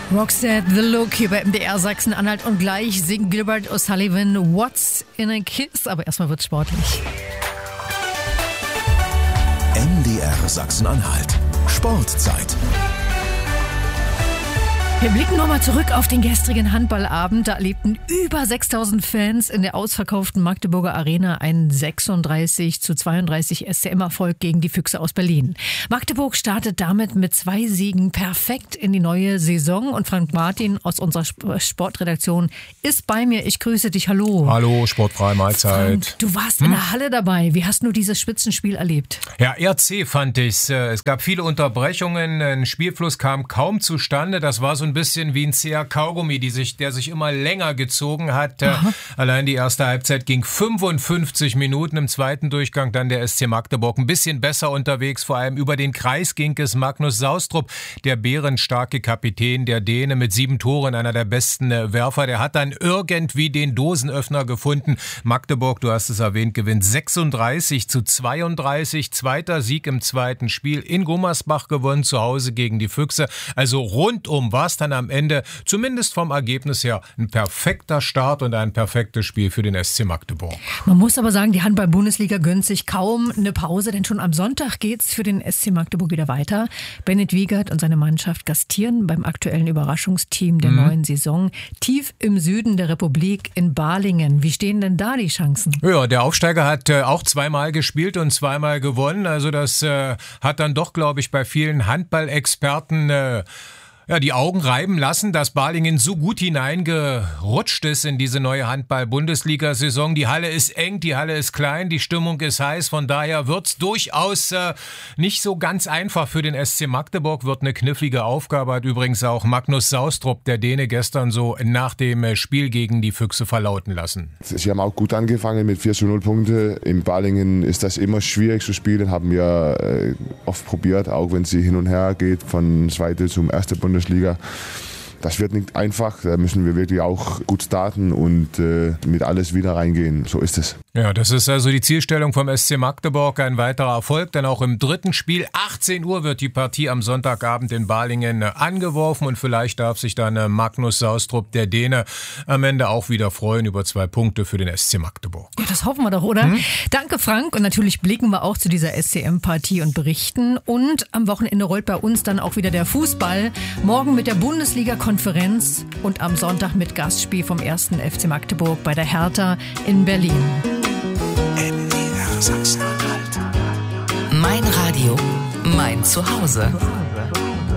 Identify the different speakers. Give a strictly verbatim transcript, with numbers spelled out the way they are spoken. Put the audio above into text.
Speaker 1: Roxette, The Look hier bei M D R Sachsen-Anhalt und gleich singt Gilbert O'Sullivan What's in a Kiss, aber erstmal wird's sportlich.
Speaker 2: M D R Sachsen-Anhalt. Sportzeit.
Speaker 1: Wir blicken nochmal zurück auf den gestrigen Handballabend. Da erlebten über sechstausend Fans in der ausverkauften Magdeburger Arena einen sechsunddreißig zu zweiunddreißig S C M-Erfolg gegen die Füchse aus Berlin. Magdeburg startet damit mit zwei Siegen perfekt in die neue Saison. Und Frank Martin aus unserer Sportredaktion ist bei mir. Ich grüße dich. Hallo.
Speaker 3: Hallo, sportfreie Mahlzeit.
Speaker 1: Frank, du warst
Speaker 3: hm?
Speaker 1: in der Halle dabei. Wie hast du dieses Spitzenspiel erlebt?
Speaker 3: Ja, R C fand ich's. Es gab viele Unterbrechungen. Ein Spielfluss kam kaum zustande. Das war so ein bisschen wie ein zäher Kaugummi, die sich, der sich immer länger gezogen hat. Aha. Allein die erste Halbzeit ging fünfundfünfzig Minuten. Im zweiten Durchgang dann der S C Magdeburg ein bisschen besser unterwegs. Vor allem über den Kreis ging es. Magnus Saustrup, der bärenstarke Kapitän der Däne mit sieben Toren, einer der besten Werfer, der hat dann irgendwie den Dosenöffner gefunden. Magdeburg, du hast es erwähnt, gewinnt sechsunddreißig zu zweiunddreißig. Zweiter Sieg im zweiten Spiel in Gummersbach gewonnen, zu Hause gegen die Füchse. Also rundum war es dann am Ende, zumindest vom Ergebnis her, ein perfekter Start und ein perfektes Spiel für den S C Magdeburg.
Speaker 1: Man muss aber sagen, die Handball-Bundesliga gönnt sich kaum eine Pause, denn schon am Sonntag geht's für den S C Magdeburg wieder weiter. Bennett Wiegert und seine Mannschaft gastieren beim aktuellen Überraschungsteam der mhm. neuen Saison tief im Süden der Republik in Balingen. Wie stehen denn da die Chancen?
Speaker 3: Ja, der Aufsteiger hat äh, auch zweimal gespielt und zweimal gewonnen. Also das äh, hat dann doch, glaube ich, bei vielen Handballexperten äh, Ja, die Augen reiben lassen, dass Balingen so gut hineingerutscht ist in diese neue Handball-Bundesliga-Saison. Die Halle ist eng, die Halle ist klein, die Stimmung ist heiß. Von daher wird's durchaus äh, nicht so ganz einfach für den S C Magdeburg. Wird eine knifflige Aufgabe, hat übrigens auch Magnus Saustrup, der Däne, gestern so nach dem Spiel gegen die Füchse verlauten lassen.
Speaker 4: Sie haben auch gut angefangen mit vier zu null Punkte. In Balingen ist das immer schwierig zu spielen, haben wir äh, oft probiert, auch wenn sie hin und her geht, von zweite zum erste Bundesliga. Bundesliga. Das wird nicht einfach, da müssen wir wirklich auch gut starten und äh, mit alles wieder reingehen. So ist es.
Speaker 3: Ja, das ist also die Zielstellung vom S C Magdeburg, ein weiterer Erfolg, denn auch im dritten Spiel, achtzehn Uhr, wird die Partie am Sonntagabend in Balingen angeworfen und vielleicht darf sich dann Magnus Saustrup, der Däne, am Ende auch wieder freuen über zwei Punkte für den S C Magdeburg.
Speaker 1: Ja, das hoffen wir doch, oder? Hm? Danke, Frank, und natürlich blicken wir auch zu dieser S C M-Partie und berichten und am Wochenende rollt bei uns dann auch wieder der Fußball, morgen mit der Bundesliga-Konferenz und am Sonntag mit Gastspiel vom ersten F C Magdeburg bei der Hertha in Berlin.
Speaker 2: M D R Sachsen-Anhalt.
Speaker 5: Mein Radio, mein Zuhause.